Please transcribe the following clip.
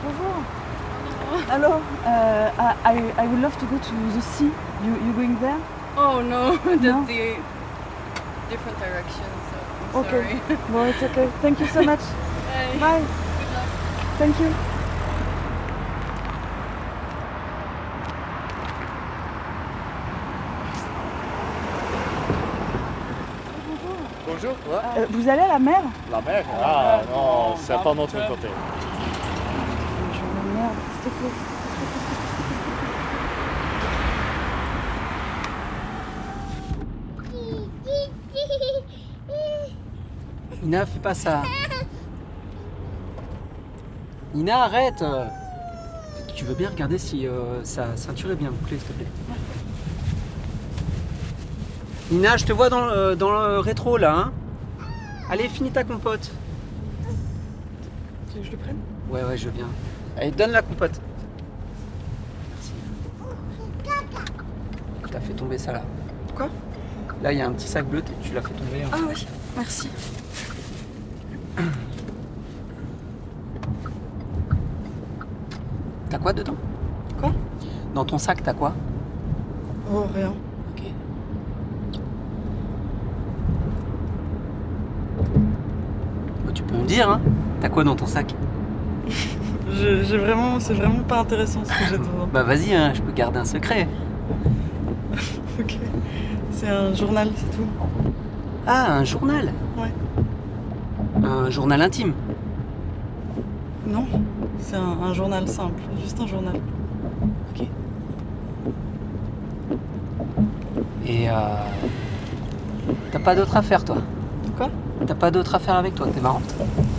Bonjour. Hello. I would love to go to the sea. You going there? Oh no, that's No? the different direction, so I'm Okay. sorry. Well, it's okay. Thank you so much. Bye. Bye. Good luck. Thank you. Bonjour. Ouais. Vous allez à la mer? La mer? Ah non, c'est pas notre côté. Merde, s'il te plaît. Nina, fais pas ça. Nina, arrête. Tu veux bien regarder si sa ceinture est bien bouclée, s'il te plaît. Nina, je te vois dans le rétro, là. Hein. Allez, finis ta compote. Tu veux que je le prenne? Ouais, je veux bien. Allez, donne la compote. Merci. T'as fait tomber ça, là. Quoi? Là, il y a un petit sac bleu, tu l'as fait tomber. Ah oui, merci. T'as quoi dedans? Quoi? Dans ton sac, t'as quoi? Oh, rien. Ok. Bah, tu peux me dire, hein? T'as quoi dans ton sac? C'est vraiment pas intéressant ce que j'ai dedans. Bah vas-y, hein, je peux garder un secret. Ok. C'est un journal, c'est tout. Ah, un journal? Ouais. Un journal intime? Non, c'est un journal simple, juste un journal. Ok. Et t'as pas d'autre affaire, toi? Quoi? T'as pas d'autre affaire avec toi, t'es marrante.